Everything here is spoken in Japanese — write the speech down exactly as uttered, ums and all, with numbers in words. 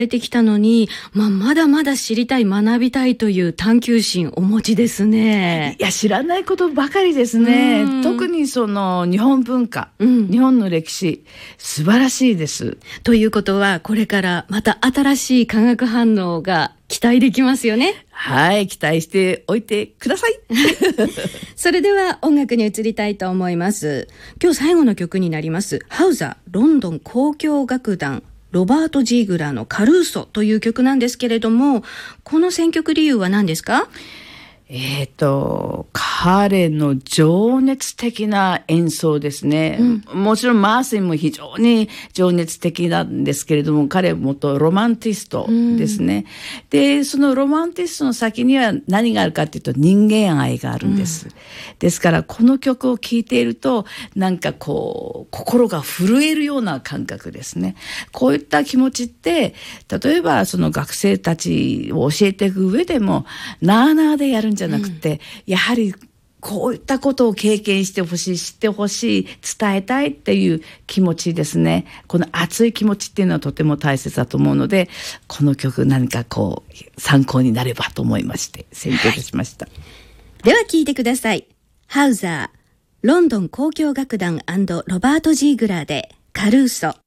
出てきたのに、まあ、まだまだ知りたい、学びたいという探求心お持ちですね。 いや、知らないことばかりですね。特にその日本文化、うん、日本の歴史、素晴らしいです。 ということは、これからまた新しい化学反応が期待できますよね。 はい、期待しておいてください。 それでは音楽に移りたいと思います。今日最後の曲になります。ハウザーロンドン交響楽団ロバート・ジーグラーのカルーソという曲なんですけれども、この選曲理由は何ですか？ えっと、彼の情熱的な演奏ですね。うん、もちろんマーシンも非常に情熱的なんですけれども、彼は元ロマンティストですね。うん、で、そのロマンティストの先には何があるかというと人間愛があるんです。うん、ですからこの曲を聴いていると、なんかこう、心が震えるような感覚ですね。こういった気持ちって、例えばその学生たちを教えていく上でも、なあなあでやるんじゃじゃなくて、うん、やはりこういったことを経験してほしい、知ってほしい、伝えたいっていう気持ちですね。この熱い気持ちっていうのはとても大切だと思うので、この曲何かこう参考になればと思いまして選曲しました。はい、 では聴いてください。ハウザーロンドン交響楽団&ロバート・ジーグラーでカルーソ。